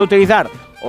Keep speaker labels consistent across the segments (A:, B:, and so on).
A: utilizar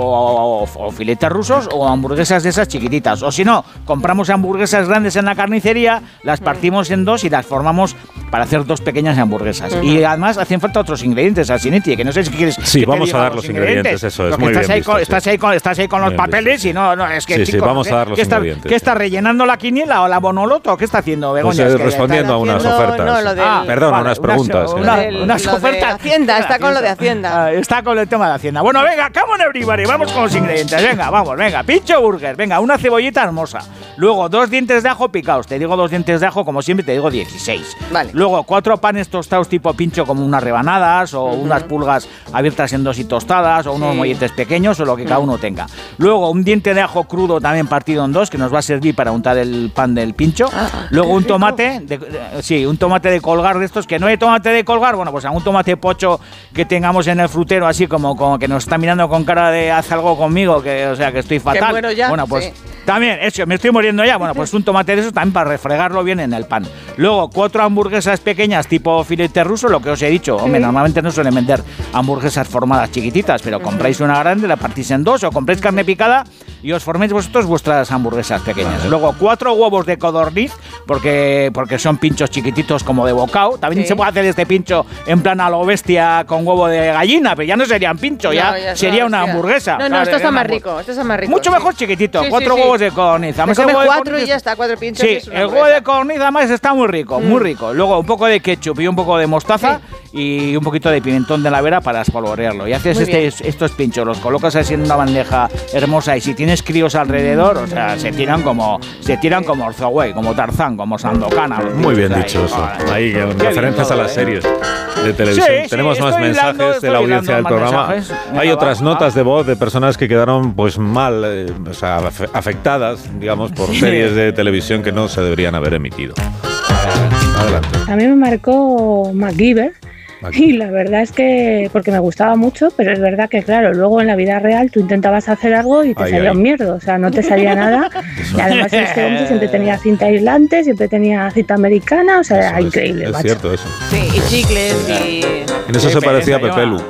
A: o filetes rusos o hamburguesas de esas chiquititas. O si no, compramos hamburguesas grandes en la carnicería, las partimos en dos y las formamos para hacer dos pequeñas hamburguesas. Y además hacen falta otros ingredientes, Asinetti, que no sé si quieres.
B: Sí, vamos a dar los ingredientes, eso es muy bien visto.
A: Estás ahí con los papeles y no, es que.
B: Sí, vamos a dar los ingredientes.
A: ¿Qué está rellenando la quiniela o la bonoloto? ¿Qué está haciendo, Begoña?
B: Pues respondiendo a unas ofertas. Perdón, unas preguntas.
A: Unas ofertas.
C: Hacienda, está con lo de Hacienda.
A: Está con el tema de Hacienda. Bueno, venga, come on everybody, vamos con los ingredientes. Venga, pincho burger, venga, una cebollita hermosa. Luego, 2 dientes de ajo picados. Te digo 2 dientes de ajo, como siempre te digo 16.
C: Vale.
A: Luego, 4 panes tostados tipo pincho, como unas rebanadas, o unas pulgas abiertas en dos y tostadas, o unos molletes pequeños, o lo que cada uno tenga. Luego, un diente de ajo crudo también partido en dos, que nos va a servir para untar el pan del pincho. Luego, un tomate, un tomate de colgar de estos, que no hay tomate de colgar, bueno, pues algún tomate pocho que tengamos en el frutero, así como que nos está mirando con cara de haz algo conmigo, que estoy fatal.
C: Que muero ya.
A: Bueno, pues también, eso, me estoy muriendo ya. Bueno, pues un tomate de esos también para refregarlo bien en el pan. Luego, 4 hamburguesas pequeñas tipo filete ruso, lo que os he dicho. Hombre, normalmente no suelen vender hamburguesas formadas chiquititas, pero compráis una grande, la partís en dos, o compráis carne picada y os forméis vosotros vuestras hamburguesas pequeñas. Vale. Luego, 4 huevos de codorniz, porque son pinchos chiquititos como de bocao. También se puede hacer este pincho en plan a lo bestia con huevo de gallina, pero ya no serían pincho, ya sería una hamburguesa.
C: No,
A: claro,
C: esto está más rico,
A: Mucho mejor chiquitito, 4 huevos de codorniz.
C: Se come 4 y ya está, 4 pinchos.
A: Sí, el huevo de codorniz además está muy rico, muy rico. Luego un poco de ketchup y un poco de mostaza y un poquito de pimentón de la vera para espolvorearlo. Y haces estos pinchos, los colocas así en una bandeja hermosa y si tienes críos alrededor, o sea, se tiran como Orzoway, como Tarzán, como Sandokan.
B: Muy bien dicho eso. Ahí, referencias a las series de televisión. Tenemos más mensajes de la audiencia del programa. Hay otras notas de voz de personas que quedaron pues mal, afectadas, digamos, por series de televisión que no se deberían haber emitido. Adelante.
D: A mí me marcó MacGyver. Y la verdad es que, porque me gustaba mucho, pero es verdad que claro, luego en la vida real tú intentabas hacer algo y te salía un mierdo, o sea, no te salía nada. Y además este hombre siempre tenía cinta aislante, siempre tenía cinta americana, o sea, era increíble.
B: Es cierto eso.
C: Sí, y chicles y...
B: En eso se parecía a Pepe Lu.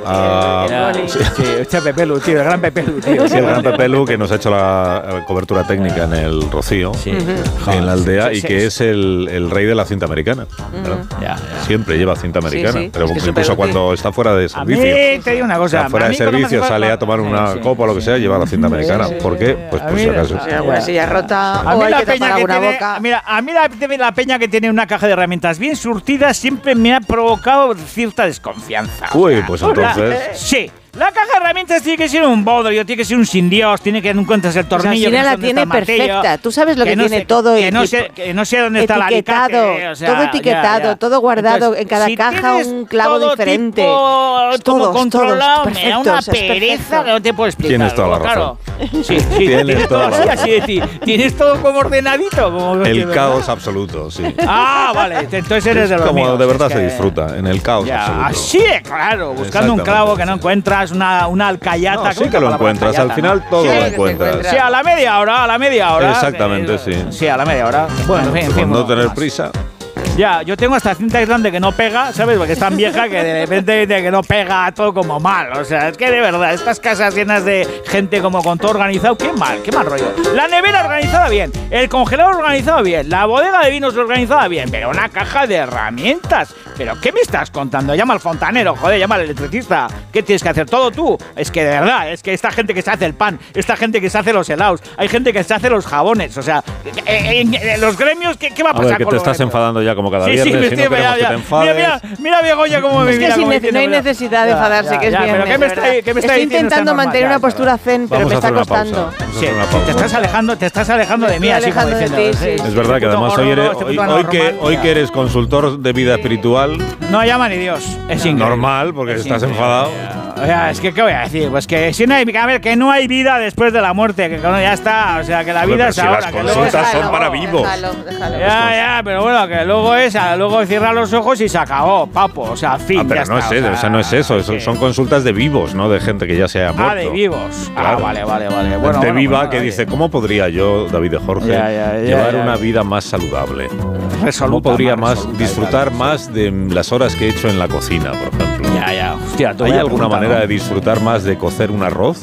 A: Sí, Pepe Lu, tío, el gran Pepe Lu, tío.
B: Sí, el gran Pepe Lu que nos ha hecho la cobertura técnica en el Rocío, en la aldea, y que es el rey de la cinta americana. Siempre lleva cinta americana, pero incluso cuando está fuera de servicio.
A: A mí te digo una cosa.
B: Fuera de servicio sale a tomar una copa o lo que sea, lleva la cinta americana. ¿Por qué? Pues por si acaso.
C: Si ya rota
A: a mí
C: o hay
A: la
C: que
A: peña
C: tapar
A: que
C: una
A: tiene,
C: boca.
A: Mira, a mí la peña que tiene una caja de herramientas bien surtida siempre me ha provocado cierta desconfianza.
B: Uy, pues entonces...
A: Sí. La caja de herramientas tiene que ser un bodrio, tiene que ser un sin Dios, tiene que no encuentras el tornillo.
C: Pues la tiene perfecta. Tú sabes lo que tiene todo.
A: Que no sé dónde está el alicate.
C: O sea, todo etiquetado, todo guardado. Entonces, en cada caja un clavo diferente.
A: Todo controlado. Me da una pereza que no te puedo explicar.
B: Tienes toda la razón.
A: Sí, tienes toda la razón. Así de ti. Tienes todo como ordenadito.
B: El caos absoluto, sí.
A: Vale. Entonces eres de los míos.
B: Como de verdad se disfruta, en el caos absoluto.
A: Así de claro. Buscando un clavo que no encuentras. Una alcayata.
B: Sí que lo encuentras, al final todo lo encuentras.
A: Sí, a la media hora.
B: Exactamente, sí.
A: Sí, a la media hora. Bueno, en fin.
B: No tener prisa.
A: Ya, yo tengo esta cinta aislante que no pega, ¿sabes? Porque es tan vieja que de repente que no pega todo como mal. O sea, es que de verdad, estas casas llenas de gente como con todo organizado, qué mal rollo. La nevera organizada bien, el congelador organizado bien, la bodega de vinos organizada bien, pero una caja de herramientas. ¿Pero qué me estás contando? Llama al fontanero, joder, llama al electricista. ¿Qué tienes que hacer? ¿Todo tú? Es que de verdad, es que esta gente que se hace el pan, esta gente que se hace los helados, hay gente que se hace los jabones, o sea, en los gremios, ¿qué va a pasar?
B: A ver, que te estás enfadando ya como cada viernes,
A: me
B: si no queremos que te enfades.
A: Mira Begoña cómo me mira.
C: Es que no hay necesidad de enfadarse, que es bien.
A: Pero ¿qué me está
C: Estoy intentando mantener una postura zen, pero me está costando.
A: Sí, te estás alejando de mí, así como diciendo.
B: Es verdad que además hoy que eres consultor de vida espiritual...
A: No llama ni Dios, es increíble.
B: Normal, porque estás enfadado.
A: O sea, es que, ¿qué voy a decir? Pues que si no hay, a ver, que no hay vida después de la muerte, que ya está, o sea, que la vida es ahora.
B: Las consultas son para vivos.
C: Déjalo.
A: Ya, pero bueno, que luego cierra los ojos y se acabó, papo, o sea, fin,
B: pero
A: ya está.
B: O sea, no es eso, son consultas de vivos, ¿no? De gente que ya se ha muerto.
A: De vivos.
B: Claro.
A: Vale.
B: Gente viva que dice, ¿cómo podría yo, David de Jorge, llevar una vida más saludable? ¿Cómo podría disfrutar más de las horas que he hecho en la cocina, por ejemplo?
A: Ya. Hostia,
B: ¿Hay alguna manera de disfrutar más de cocer un arroz?